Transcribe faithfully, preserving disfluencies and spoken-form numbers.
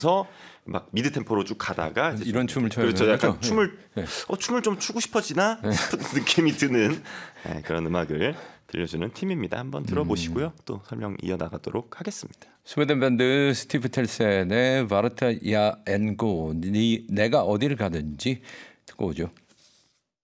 막 미드 템포로 쭉 가다가 이제 이런 춤을 춰야 그렇죠. 되는 약간 거죠? 춤을 네. 어 춤을 좀 추고 싶어지나 싶은 느낌이 드는 네, 그런 음악을 들려주는 팀입니다. 한번 들어보시고요. 음. 또 설명 이어나가도록 하겠습니다. 스웨덴 밴드 스티브 텔센의 바르타 야 엔고 니 내가 어디를 가든지 듣고 오죠.